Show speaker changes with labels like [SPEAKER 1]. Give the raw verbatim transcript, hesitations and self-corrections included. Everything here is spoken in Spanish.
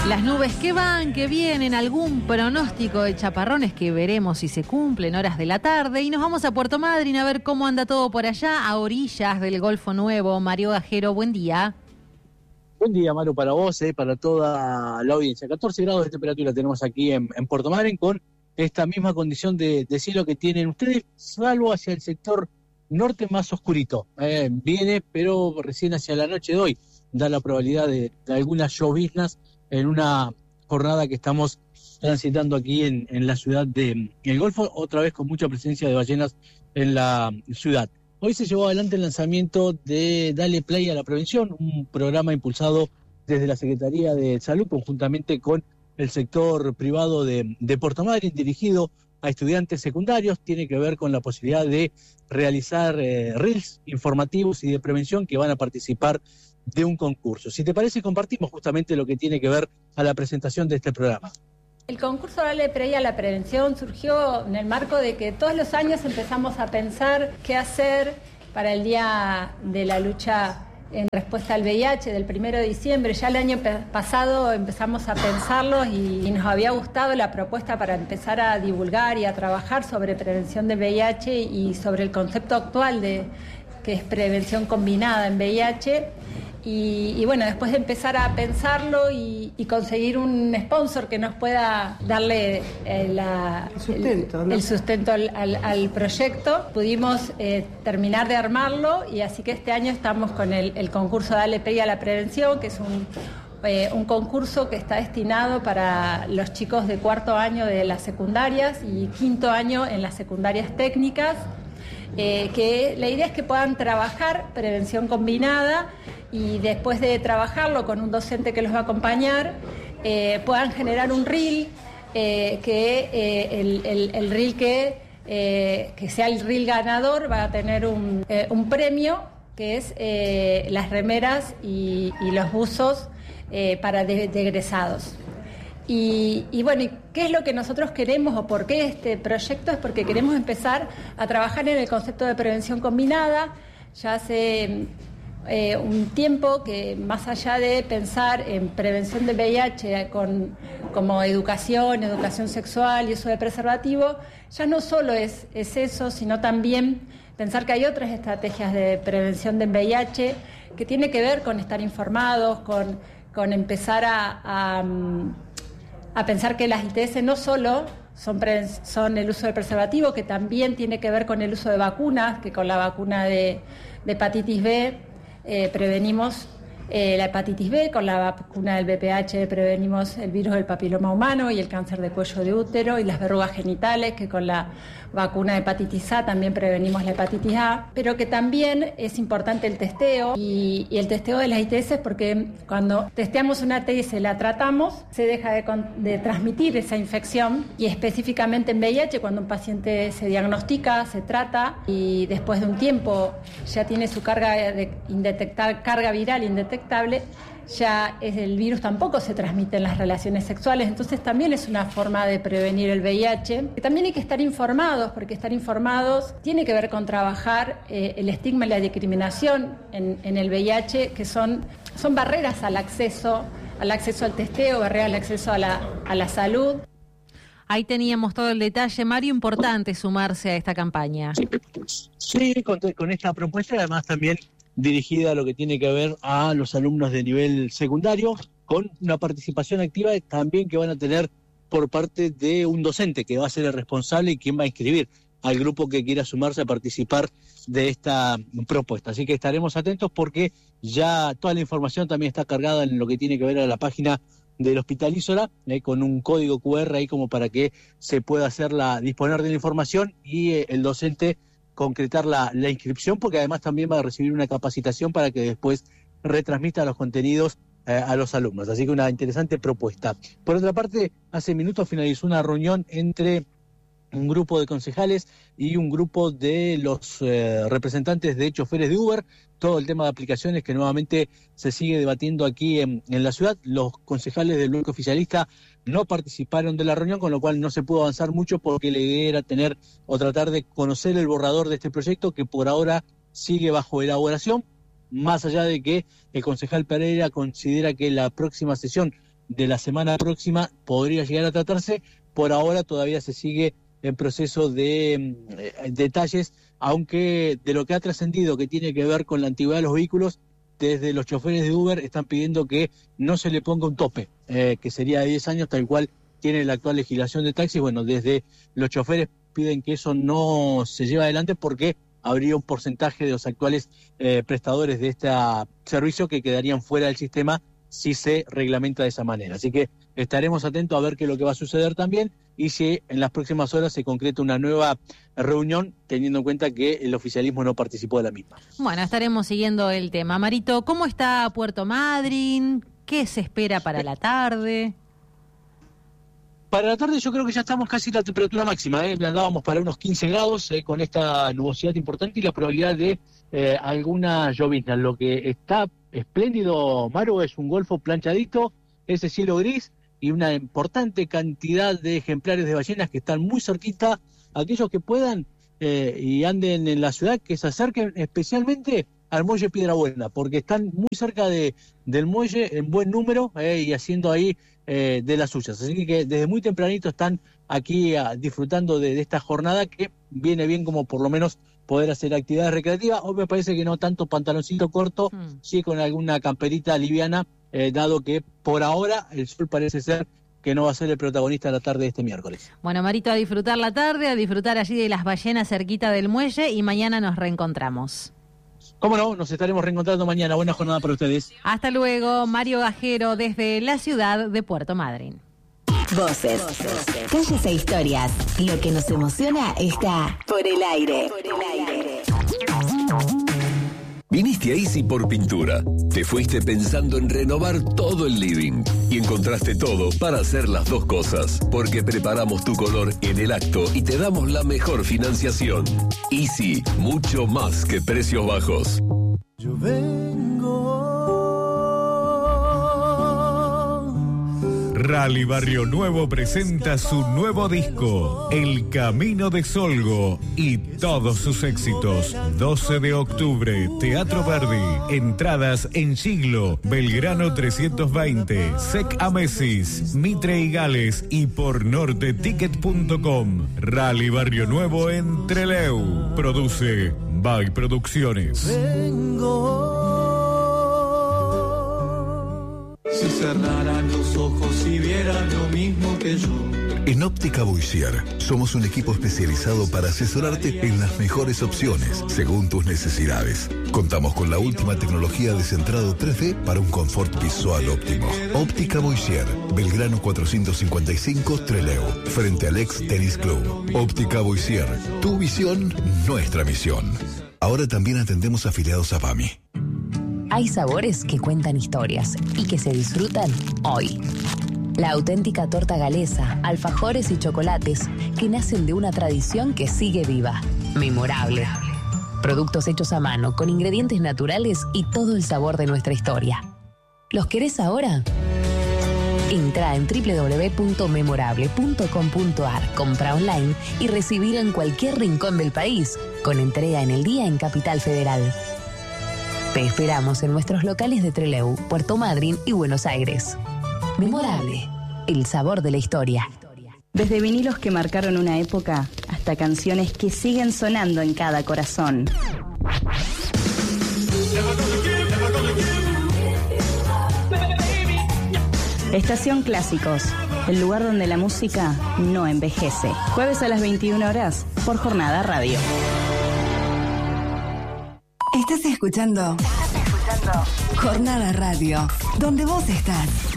[SPEAKER 1] Las nubes que van, que vienen, algún pronóstico de chaparrones que veremos si se cumplen horas de la tarde. Y nos vamos a Puerto Madryn a ver cómo anda todo por allá, a orillas del Golfo Nuevo. Mario Gajero, buen día.
[SPEAKER 2] Buen día, Maru, para vos, eh, para toda la audiencia. catorce grados de temperatura tenemos aquí en, en Puerto Madryn, con esta misma condición de, de cielo que tienen ustedes, salvo hacia el sector norte más oscurito. Eh, viene, pero recién hacia la noche de hoy da la probabilidad de, de algunas lloviznas en una jornada que estamos transitando aquí en, en la ciudad de en el Golfo, otra vez con mucha presencia de ballenas en la ciudad. Hoy se llevó adelante el lanzamiento de Dale Play a la Prevención, un programa impulsado desde la Secretaría de Salud conjuntamente con el sector privado de, de Puerto Madryn, dirigido a estudiantes secundarios. Tiene que ver con la posibilidad de realizar eh, reels informativos y de prevención que van a participar de un concurso. Si te parece, compartimos justamente lo que tiene que ver a la presentación de este programa.
[SPEAKER 3] El concurso Dale Play a la Prevención surgió en el marco de que todos los años empezamos a pensar qué hacer para el Día de la Lucha en Respuesta al V I H del primero de diciembre. Ya el año pasado empezamos a pensarlo y, y nos había gustado la propuesta para empezar a divulgar y a trabajar sobre prevención del V I H y sobre el concepto actual de que es prevención combinada en V I H. Y, y bueno, después de empezar a pensarlo y, y conseguir un sponsor que nos pueda darle eh, la,
[SPEAKER 4] el sustento,
[SPEAKER 3] el,
[SPEAKER 4] ¿no?
[SPEAKER 3] el sustento al, al, al proyecto, pudimos eh, terminar de armarlo, y así que este año estamos con el, el concurso Dale Play a la Prevención, que es un, eh, un concurso que está destinado para los chicos de cuarto año de las secundarias y quinto año en las secundarias técnicas, eh, que la idea es que puedan trabajar prevención combinada y después de trabajarlo con un docente que los va a acompañar, eh, puedan generar un reel, eh, que eh, el, el, el reel que, eh, que sea el reel ganador va a tener un, eh, un premio, que es eh, las remeras y, y los buzos eh, para de, de egresados. Y, y bueno, ¿qué es lo que nosotros queremos o por qué este proyecto? Es porque queremos empezar a trabajar en el concepto de prevención combinada. Ya hace Eh, un tiempo que, más allá de pensar en prevención del V I H con, como educación, educación sexual y uso de preservativo, ya no solo es, es eso, sino también pensar que hay otras estrategias de prevención del V I H que tiene que ver con estar informados, con, con empezar a, a, a pensar que las I T S no solo son, pre, son el uso de preservativo, que también tiene que ver con el uso de vacunas, que con la vacuna de, de hepatitis B Eh, prevenimos eh, la hepatitis B, con la vacuna del V P H prevenimos el virus del papiloma humano y el cáncer de cuello de útero y las verrugas genitales, que con la vacuna de hepatitis A también prevenimos la hepatitis A, pero que también es importante el testeo y, y el testeo de las I T S, porque cuando testeamos una T S y la tratamos, se deja de, de transmitir esa infección, y específicamente en V I H, cuando un paciente se diagnostica, se trata y después de un tiempo ya tiene su carga de indetectable, carga viral indetectable, ya es, el virus tampoco se transmite en las relaciones sexuales. Entonces también es una forma de prevenir el V I H. También hay que estar informados, porque estar informados tiene que ver con trabajar eh, el estigma y la discriminación en, en el V I H, que son, son barreras al acceso, al acceso al testeo, barreras al acceso a la, a la salud.
[SPEAKER 1] Ahí teníamos todo el detalle. Mario, importante sumarse a esta campaña.
[SPEAKER 2] Sí, con, con esta propuesta, además también dirigida a lo que tiene que ver a los alumnos de nivel secundario, con una participación activa también que van a tener por parte de un docente que va a ser el responsable y quien va a inscribir al grupo que quiera sumarse a participar de esta propuesta. Así que estaremos atentos, porque ya toda la información también está cargada en lo que tiene que ver a la página del Hospital Isola, eh, con un código cu erre ahí como para que se pueda hacer la, disponer de la información y eh, el docente concretar la, la inscripción, porque además también va a recibir una capacitación para que después retransmita los contenidos eh, a los alumnos. Así que una interesante propuesta. Por otra parte, hace minutos finalizó una reunión entre un grupo de concejales y un grupo de los eh, representantes de choferes de Uber, todo el tema de aplicaciones que nuevamente se sigue debatiendo aquí en, en la ciudad. Los concejales del bloque oficialista no participaron de la reunión, con lo cual no se pudo avanzar mucho, porque la idea era tener o tratar de conocer el borrador de este proyecto, que por ahora sigue bajo elaboración, más allá de que el concejal Pereira considera que la próxima sesión de la semana próxima podría llegar a tratarse. Por ahora todavía se sigue en proceso de eh, detalles, aunque de lo que ha trascendido que tiene que ver con la antigüedad de los vehículos, desde los choferes de Uber están pidiendo que no se le ponga un tope, eh, que sería de diez años, tal cual tiene la actual legislación de taxis. Bueno, desde los choferes piden que eso no se lleve adelante porque habría un porcentaje de los actuales eh, prestadores de este servicio que quedarían fuera del sistema si se reglamenta de esa manera. Así que estaremos atentos a ver qué es lo que va a suceder también y si en las próximas horas se concreta una nueva reunión, teniendo en cuenta que el oficialismo no participó de la misma.
[SPEAKER 1] Bueno, estaremos siguiendo el tema. Marito, ¿cómo está Puerto Madryn? ¿Qué se espera para la tarde?
[SPEAKER 2] Para la tarde yo creo que ya estamos casi en la temperatura máxima, ¿eh? Andábamos para unos quince grados eh, con esta nubosidad importante y la probabilidad de eh, alguna llovizna. Lo que está espléndido, Maru, es un golfo planchadito, ese cielo gris y una importante cantidad de ejemplares de ballenas que están muy cerquita. Aquellos que puedan eh, y anden en la ciudad, que se acerquen especialmente al muelle Piedrabuena, porque están muy cerca de, del muelle en buen número eh, y haciendo ahí eh, de las suyas. Así que desde muy tempranito están aquí a, disfrutando de, de esta jornada que viene bien como por lo menos poder hacer actividades recreativas. Hoy me parece que no tanto pantaloncito corto, mm. sí con alguna camperita liviana, eh, dado que por ahora el sol parece ser que no va a ser el protagonista de la tarde de este miércoles.
[SPEAKER 1] Bueno, Marito, a disfrutar la tarde, a disfrutar allí de las ballenas cerquita del muelle y mañana nos reencontramos.
[SPEAKER 2] Cómo no, nos estaremos reencontrando mañana. Buena jornada para ustedes.
[SPEAKER 1] Hasta luego, Mario Gajero desde la ciudad de Puerto Madryn.
[SPEAKER 4] Voces, calles e historias. Lo que nos emociona está por el aire. Por el aire.
[SPEAKER 5] Viniste a Easy por pintura. Te fuiste pensando en renovar todo el living y encontraste todo para hacer las dos cosas, porque preparamos tu color en el acto y te damos la mejor financiación. Easy, mucho más que precios bajos.
[SPEAKER 6] Yo vengo.
[SPEAKER 7] Rally Barrio Nuevo presenta su nuevo disco, El Camino de Solgo, y todos sus éxitos. doce de octubre, Teatro Verdi. Entradas en Siglo, Belgrano trescientos veinte, Sec Amesis, Mitre y Gales y por norte ticket punto com. Rally Barrio Nuevo en Trelew. Produce By Producciones.
[SPEAKER 6] Vengo. Si cerraran los ojos y vieran lo mismo que yo.
[SPEAKER 8] En Óptica Boissier somos un equipo especializado para asesorarte en las mejores opciones según tus necesidades. Contamos con la última tecnología de centrado tres D para un confort visual óptimo. Óptica Boissier, Belgrano cuatrocientos cincuenta y cinco, Trelew, frente al ex Tennis Club. Óptica Boissier, tu visión, nuestra misión. Ahora también atendemos afiliados a PAMI.
[SPEAKER 4] Hay sabores que cuentan historias y que se disfrutan hoy. La auténtica torta galesa, alfajores y chocolates que nacen de una tradición que sigue viva. Memorable. Productos hechos a mano con ingredientes naturales y todo el sabor de nuestra historia. ¿Los querés ahora? Entra en doble u doble u doble u punto memorable punto com punto a r, compra online y recibirlo en cualquier rincón del país, con entrega en el día en Capital Federal. Te esperamos en nuestros locales de Trelew, Puerto Madryn y Buenos Aires. Memorable, el sabor de la historia.
[SPEAKER 9] Desde vinilos que marcaron una época hasta canciones que siguen sonando en cada corazón. Estación Clásicos, el lugar donde la música no envejece. Jueves a las veintiuna horas por Jornada Radio.
[SPEAKER 4] Estás escuchando. Estás escuchando Jornada Radio, donde vos estás.